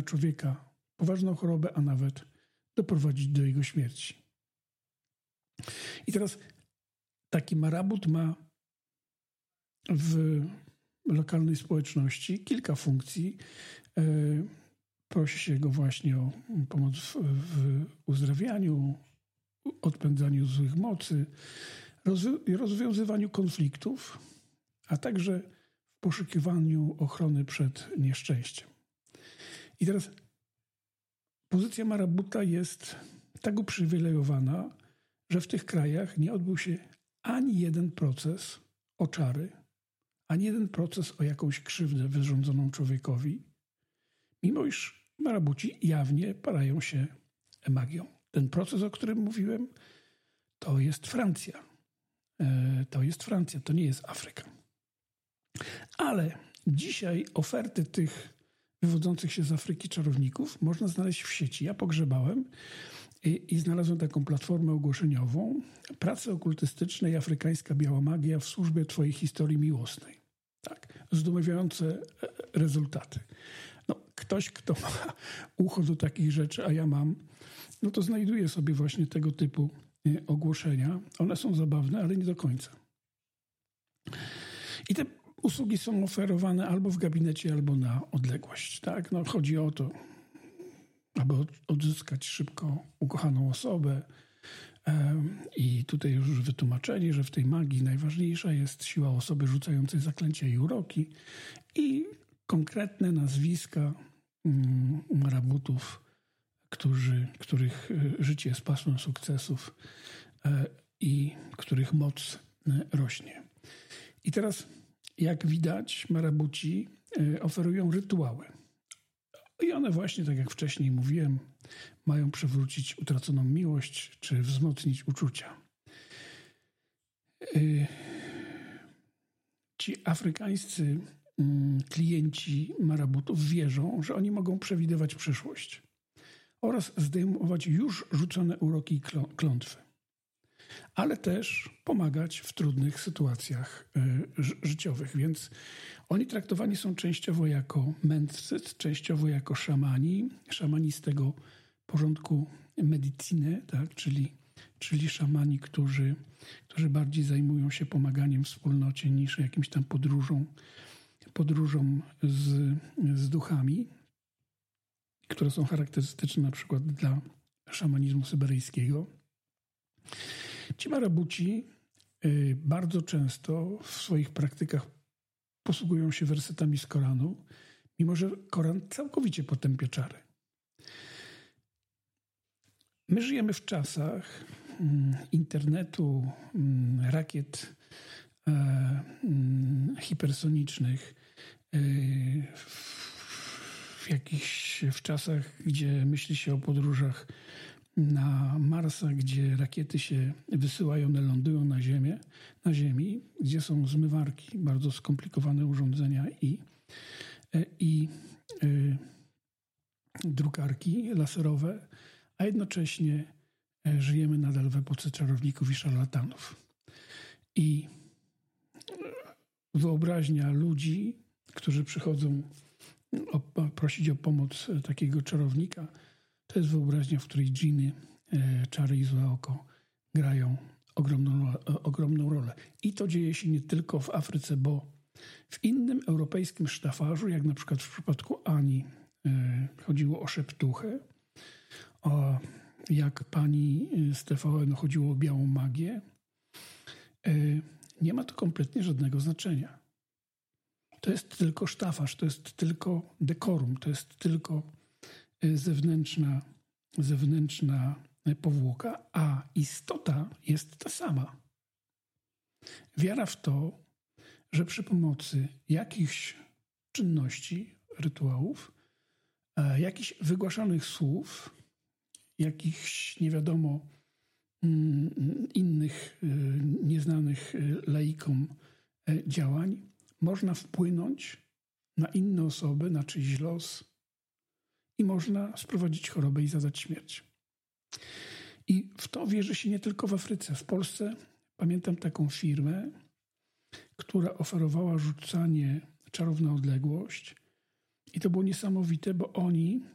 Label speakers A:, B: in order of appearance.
A: człowieka poważną chorobę, a nawet doprowadzić do jego śmierci. I teraz taki marabut ma w lokalnej społeczności kilka funkcji. Prosi się go właśnie o pomoc w uzdrawianiu, odpędzaniu złych mocy, rozwiązywaniu konfliktów, a także w poszukiwaniu ochrony przed nieszczęściem. I teraz pozycja marabuta jest tak uprzywilejowana, że w tych krajach nie odbył się ani jeden proces o czary, ani jeden proces o jakąś krzywdę wyrządzoną człowiekowi, mimo iż marabuci jawnie parają się magią. Ten proces, o którym mówiłem, to jest Francja. To nie jest Afryka. Ale dzisiaj oferty tych wywodzących się z Afryki czarowników można znaleźć w sieci. Ja pogrzebałem i znalazłem taką platformę ogłoszeniową. Prace okultystyczne i afrykańska biała magia w służbie twojej historii miłosnej. Tak, zdumiewające rezultaty. No, ktoś, kto ma ucho do takich rzeczy, a ja mam, no to znajduje sobie właśnie tego typu ogłoszenia. One są zabawne, ale nie do końca. I te usługi są oferowane albo w gabinecie, albo na odległość. Tak? No, chodzi o to, aby odzyskać szybko ukochaną osobę. I tutaj już wytłumaczenie, że w tej magii najważniejsza jest siła osoby rzucającej zaklęcia i uroki i konkretne nazwiska marabutów, których życie jest pasmem sukcesów i których moc rośnie. I teraz, jak widać, marabuci oferują rytuały. I one właśnie, tak jak wcześniej mówiłem, mają przywrócić utraconą miłość czy wzmocnić uczucia. Ci afrykańscy klienci marabutów wierzą, że oni mogą przewidywać przyszłość oraz zdejmować już rzucone uroki i klątwy, ale też pomagać w trudnych sytuacjach życiowych. Więc oni traktowani są częściowo jako mędrcy, częściowo jako szamani z tego porządku medycyny, tak? czyli szamani, którzy bardziej zajmują się pomaganiem wspólnocie niż jakimś tam podróżą z duchami, które są charakterystyczne na przykład dla szamanizmu syberyjskiego. Ci marabuci bardzo często w swoich praktykach posługują się wersetami z Koranu, mimo że Koran całkowicie potępia czary. My żyjemy w czasach internetu, rakiet hipersonicznych, w czasach, gdzie myśli się o podróżach na Marsa, gdzie rakiety się wysyłają, one lądują na Ziemi, gdzie są zmywarki, bardzo skomplikowane urządzenia i drukarki laserowe, a jednocześnie żyjemy nadal w epoce czarowników i szarlatanów. I wyobraźnia ludzi, którzy przychodzą prosić o pomoc takiego czarownika, to jest wyobraźnia, w której dżiny, czary i złe oko grają ogromną rolę. I to dzieje się nie tylko w Afryce, bo w innym europejskim sztafarzu, jak na przykład w przypadku Ani, chodziło o szeptuchę, jak pani z TVN chodziło o białą magię, nie ma to kompletnie żadnego znaczenia. To jest tylko sztafarz, to jest tylko dekorum, to jest tylko zewnętrzna powłoka, a istota jest ta sama. Wiara w to, że przy pomocy jakichś czynności, rytuałów, jakichś wygłaszanych słów, jakichś nie wiadomo innych nieznanych laikom działań, można wpłynąć na inne osoby, na czyjś los i można sprowadzić chorobę i zadać śmierć. I w to wierzy się nie tylko w Afryce. W Polsce pamiętam taką firmę, która oferowała rzucanie czarów na odległość i to było niesamowite, bo oni